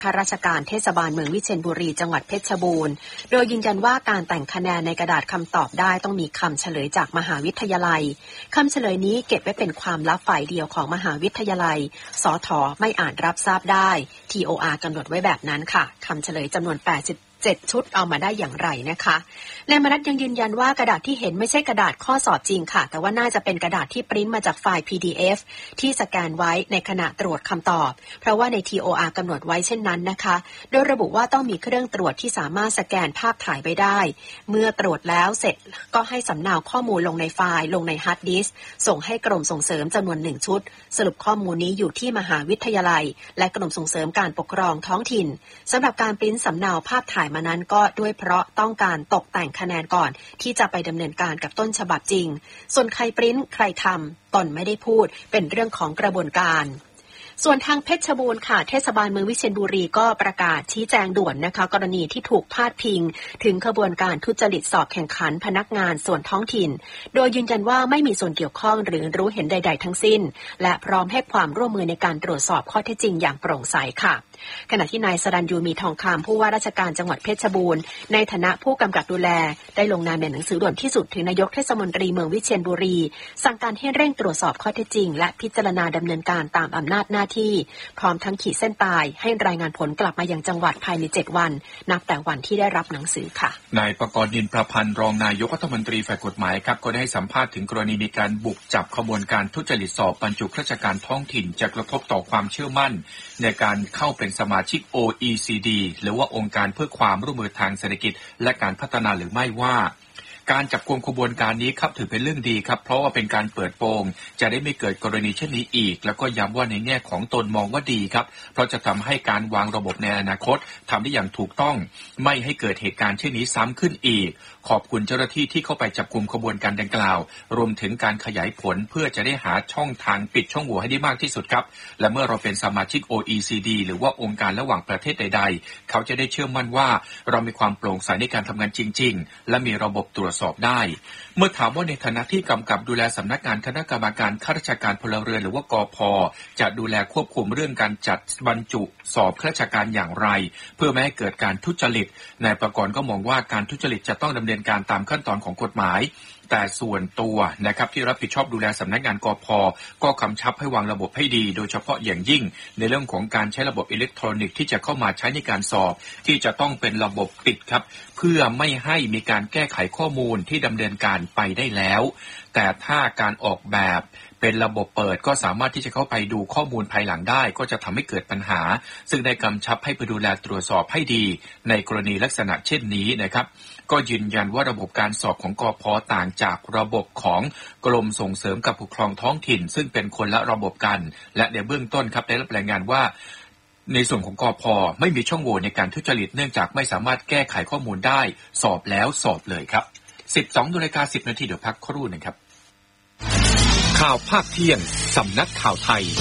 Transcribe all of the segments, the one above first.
ข้าราชการเทศบาลเมืองวิเชียรบุรีจังหวัดเพชรบูรณ์โดยยืนยันว่าการแต่งคะแนนในกระดาษคำตอบได้ต้องมีคำเฉลยจากมหาวิทยาลัยคำเฉลยนี้เก็บไว้เป็นความลับฝ่ายเดียวของมหาวิทยาลัยสท.ไม่อาจรับทราบได้ TOR กำหนดไว้แบบนั้นค่ะคำเฉลยจำนวน7 ชุดเอามาได้อย่างไรนะคะนายมนัสยังยืนยันว่ากระดาษที่เห็นไม่ใช่กระดาษข้อสอบจริงค่ะแต่ว่าน่าจะเป็นกระดาษที่ปริ้นมาจากไฟล์ PDF ที่สแกนไว้ในขณะตรวจคำตอบเพราะว่าใน TOR กำหนดไว้เช่นนั้นนะคะโดยระบุว่าต้องมีเครื่องตรวจที่สามารถสแกนภาพถ่ายไปได้เมื่อตรวจแล้วเสร็จก็ให้สำเนาข้อมูลลงในไฟล์ลงในฮาร์ดดิสก์ส่งให้กรมส่งเสริมจำนวน1 ชุดสรุปข้อมูลนี้อยู่ที่มหาวิทยาลัยและกรมส่งเสริมการปกครองท้องถิ่นสำหรับการปริ้นสำเนาภาพถ่ายมานั้นก็ด้วยเพราะต้องการตกแต่งคะแนนก่อนที่จะไปดำเนินการกับต้นฉบับจริงส่วนใครปริ้นใครทำตนไม่ได้พูดเป็นเรื่องของกระบวนการส่วนทางเพชรบูรณ์ค่ะเทศบาลเมืองวิเชียรบุรีก็ประกาศชี้แจงด่วนนะคะกรณีที่ถูกพาดพิงถึงขบวนการทุจริตสอบแข่งขันพนักงานส่วนท้องถิ่นโดยยืนยันว่าไม่มีส่วนเกี่ยวข้องหรือรู้เห็นใดๆทั้งสิ้นและพร้อมให้ความร่วมมือในการตรวจสอบข้อเท็จจริงอย่างโปร่งใสค่ะขณะที่นายสรัญยูมีทองคำผู้ว่าราชการจังหวัดเพชรบูรณ์ในฐานะผู้กำกับดูแลได้ลงนามในหนังสือด่วนที่สุดถึงนายกเทศมนตรีเมืองวิเชียรบุรีสั่งการให้เร่งตรวจสอบข้อเท็จจริงและพิจารณาดำเนินการตามอำนาจหน้าที่พร้อมทั้งขีดเส้นตายให้รายงานผลกลับมายังจังหวัดภายใน7 วันนับแต่วันที่ได้รับหนังสือค่ะนายประกรณ์นินประพันธ์รองนายกรัฐมนตรีฝ่ายกฎหมายครับก็ได้สัมภาษณ์ถึงกรณีมีการบุกจับขบวนการทุจริตสอบบรรจุข้าราชการท้องถิ่นจะกระทบต่อความเชื่อมั่นในการเข้าเป็นสมาชิก OECD หรือว่าองค์การเพื่อความร่วมมือทางเศรษฐกิจและการพัฒนาหรือไม่ว่าการจับกุมขบวนการนี้ครับถือเป็นเรื่องดีครับเพราะว่าเป็นการเปิดโปงจะได้ไม่เกิดกรณีเช่นนี้อีกแล้วก็ย้ำว่าในแง่ของตนมองว่าดีครับเพราะจะทำให้การวางระบบในอนาคตทำได้อย่างถูกต้องไม่ให้เกิดเหตุการณ์เช่นนี้ซ้ำขึ้นอีกขอบคุณเจ้าหน้าที่ที่เข้าไปจับกุมขบวนการดังกล่าวรวมถึงการขยายผลเพื่อจะได้หาช่องทางปิดช่องโหว่ให้ได้มากที่สุดครับและเมื่อเราเป็นสมาชิก OECD หรือว่าองค์การระหว่างประเทศใดๆเขาจะได้เชื่อมั่นว่าเรามีความโปร่งใสในการทำงานจริงๆและมีระบบตรวจสอบได้เมื่อถามว่าในฐานะที่กำกับดูแลสำนักงานคณะกรรมการข้าราชการพลเรือนหรือว่ากพ.จะดูแลควบคุมเรื่องการจัดบรรจุสอบข้าราชการอย่างไรเพื่อไม่ให้เกิดการทุจริตนายประกรณ์ก็มองว่าการทุจริตจะต้องดำเนินการตามขั้นตอนของกฎหมายแต่ส่วนตัวนะครับที่รับผิดชอบดูแลสำนักงานกพ.ก็กำชับให้วางระบบให้ดีโดยเฉพาะอย่างยิ่งในเรื่องของการใช้ระบบอิเล็กทรอนิกส์ที่จะเข้ามาใช้ในการสอบที่จะต้องเป็นระบบปิดครับเพื่อไม่ให้มีการแก้ไขข้อมูลที่ดำเนินการไปได้แล้วแต่ถ้าการออกแบบเป็นระบบเปิดก็สามารถที่จะเข้าไปดูข้อมูลภายหลังได้ก็จะทำให้เกิดปัญหาซึ่งได้กำชับให้ไปดูแลตรวจสอบให้ดีในกรณีลักษณะเช่นนี้นะครับก็ยืนยันว่าระบบการสอบของกพ.ต่างจากระบบของกรมส่งเสริมการปกครองท้องถิ่นซึ่งเป็นคนละระบบกันและในเบื้องต้นครับได้รับรายงานว่าในส่วนของกพ.ไม่มีช่องโหว่ในการทุจริตเนื่องจากไม่สามารถแก้ไขข้อมูลได้สอบแล้วสอบเลยครับ 12:10 น.เดี๋ยวพักครู่นึงครับข่าวภาคเที่ยงสำนักข่าวไทย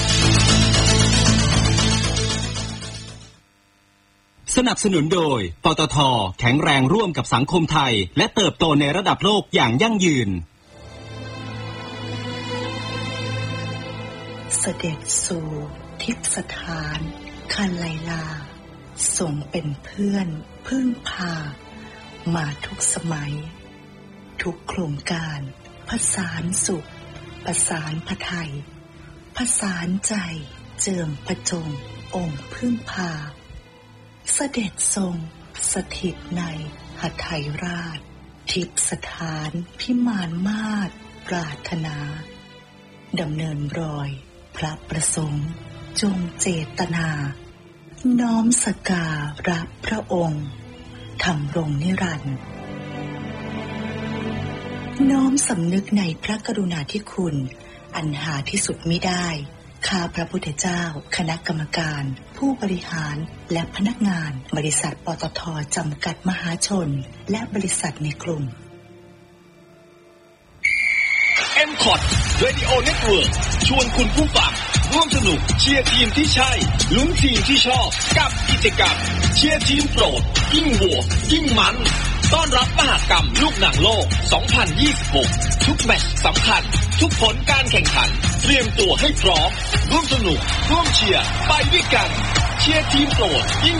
สนับสนุนโดยปตท.แข็งแรงร่วมกับสังคมไทยและเติบโตในระดับโลกอย่างยั่งยืนเสด็จสู่ทิพย์สถานคันไลลาทรงเป็นเพื่อนพึ่งพามาทุกสมัยทุกโครงการผสานสุขประสานพระไทยผสานใจเจิมประจงองค์พึ่งพาเสด็จทรงสถิตในหทัยราชทิพย์สถานพิมานมาศปรารถนาดำเนินรอยพระประสงค์จงเจตนาน้อมสักการะพระองค์ทำรงนิรันดร์น้อมสำนึกในพระกรุณาธิคุณอันหาที่สุดมิได้ข้าพระพุทธเจ้าคณะกรรมการผู้บริหารและพนักงานบริษัทปตท.จำกัดมหาชนและบริษัทในกลุ่ม M-Cot Radio Network ชวนคุณผู้ฟังร่วมสนุกเชียร์ทีมที่ใช่ลุ้นทีมที่ชอบกับกิจกรรมเชียร์ทีมโปรดยิ่งโหวตยิ่งมันต้อนรับมหกรรมลูกหนังโลก 2026 ทุกแมตช์สำคัญทุกผลการแข่งขันเตรียมตัวให้พร้อมร่วมสนุกร่วมเชียร์ไปด้วยกันเชีชียร์ทีมโปรดยิ่ง